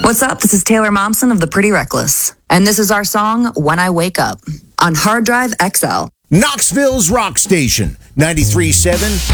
What's up? This is Taylor Momsen of The Pretty Reckless. And this is our song, When I Wake Up, on Hard Drive XL. Knoxville's Rock Station, 93.7